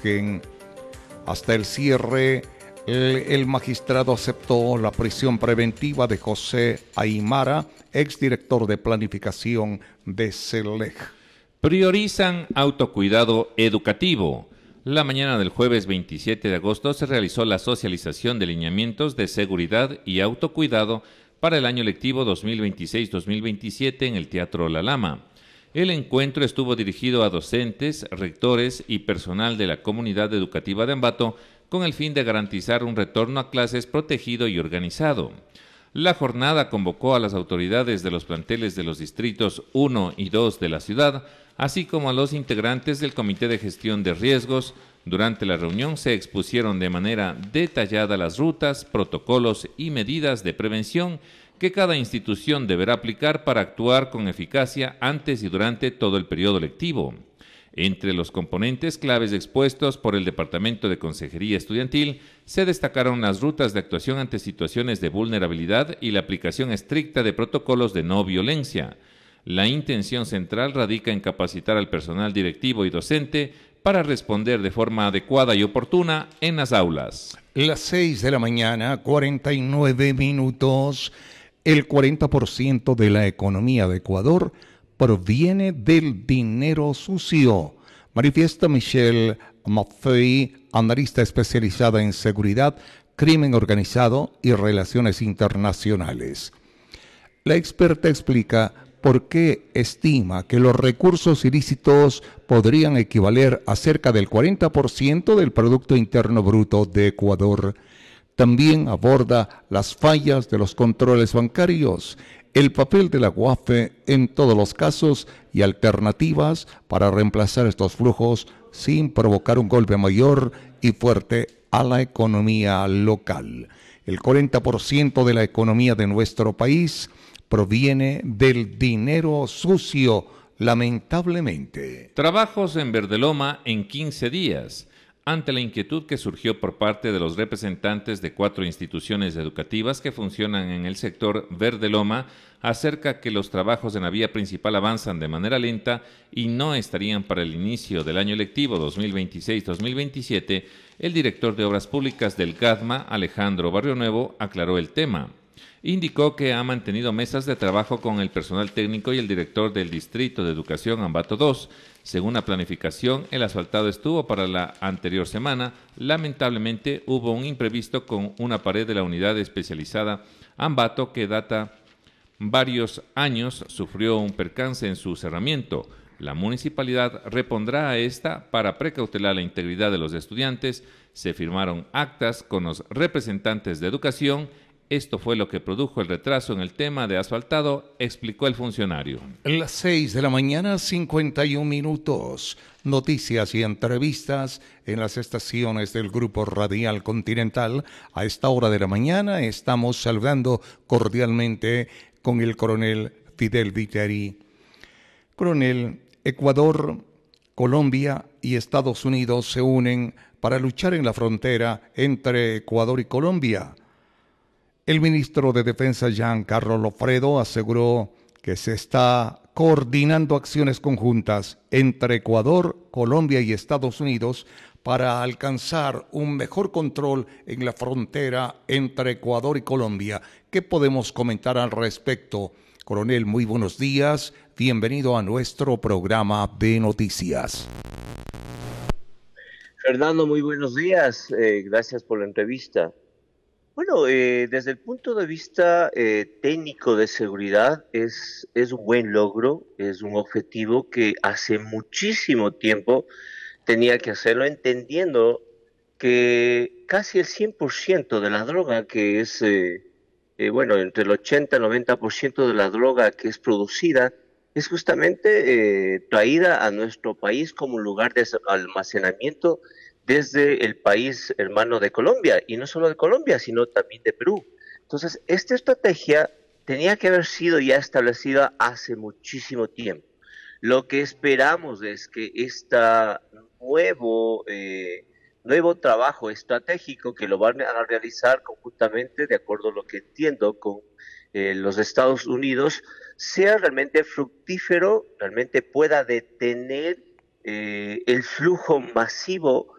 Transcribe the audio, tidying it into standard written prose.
origen. Hasta el cierre, el magistrado aceptó la prisión preventiva de José Aymara, exdirector de planificación de CELEC. Priorizan autocuidado educativo. La mañana del jueves 27 de agosto se realizó la socialización de lineamientos de seguridad y autocuidado para el año lectivo 2026-2027 en el Teatro La Lama. El encuentro estuvo dirigido a docentes, rectores y personal de la comunidad educativa de Ambato con el fin de garantizar un retorno a clases protegido y organizado. La jornada convocó a las autoridades de los planteles de los distritos 1 y 2 de la ciudad, así como a los integrantes del Comité de Gestión de Riesgos. Durante la reunión se expusieron de manera detallada las rutas, protocolos y medidas de prevención que cada institución deberá aplicar para actuar con eficacia antes y durante todo el periodo lectivo. Entre los componentes claves expuestos por el Departamento de Consejería Estudiantil se destacaron las rutas de actuación ante situaciones de vulnerabilidad y la aplicación estricta de protocolos de no violencia. La intención central radica en capacitar al personal directivo y docente para responder de forma adecuada y oportuna en las aulas. Las 6 de la mañana, 49 minutos. El 40% de la economía de Ecuador proviene del dinero sucio, manifiesta Michelle Maffei, analista especializada en seguridad, crimen organizado y relaciones internacionales. La experta explica por qué estima que los recursos ilícitos podrían equivaler a cerca del 40% del Producto Interno Bruto de Ecuador. También aborda las fallas de los controles bancarios, el papel de la UAFE en todos los casos y alternativas para reemplazar estos flujos sin provocar un golpe mayor y fuerte a la economía local. El 40% de la economía de nuestro país proviene del dinero sucio, lamentablemente. Trabajos en Verdeloma en 15 días. Ante la inquietud que surgió por parte de los representantes de 4 instituciones educativas que funcionan en el sector Verdeloma acerca que los trabajos en la vía principal avanzan de manera lenta y no estarían para el inicio del año lectivo 2026-2027, el director de Obras Públicas del GADMA, Alejandro Barrionuevo, aclaró el tema. Indicó que ha mantenido mesas de trabajo con el personal técnico y el director del Distrito de Educación Ambato 2. Según la planificación, el asfaltado estuvo para la anterior semana. Lamentablemente hubo un imprevisto con una pared de la unidad especializada Ambato que data varios años, sufrió un percance en su cerramiento. La municipalidad repondrá a esta para precautelar la integridad de los estudiantes. Se firmaron actas con los representantes de educación. Esto fue lo que produjo el retraso en el tema de asfaltado, explicó el funcionario. Las 6 de la mañana, 51 minutos. Noticias y entrevistas en las estaciones del Grupo Radial Continental. A esta hora de la mañana estamos saludando cordialmente con el coronel Fidel Viteri. Coronel, Ecuador, Colombia y Estados Unidos se unen para luchar en la frontera entre Ecuador y Colombia. El ministro de Defensa, Giancarlo Lofredo, aseguró que se está coordinando acciones conjuntas entre Ecuador, Colombia y Estados Unidos para alcanzar un mejor control en la frontera entre Ecuador y Colombia. ¿Qué podemos comentar al respecto? Coronel, muy buenos días. Bienvenido a nuestro programa de noticias. Fernando, muy buenos días. Gracias por la entrevista. Bueno, desde el punto de vista técnico de seguridad es un buen logro, es un objetivo que hace muchísimo tiempo tenía que hacerlo, entendiendo que casi el 100% de la droga que es, bueno, entre el 80 y el 90% de la droga que es producida es justamente traída a nuestro país como lugar de almacenamiento desde el país hermano de Colombia, y no solo de Colombia, sino también de Perú. Entonces, esta estrategia tenía que haber sido ya establecida hace muchísimo tiempo. Lo que esperamos es que este nuevo trabajo estratégico que lo van a realizar conjuntamente, de acuerdo a lo que entiendo, con los Estados Unidos, sea realmente fructífero, realmente pueda detener el flujo masivo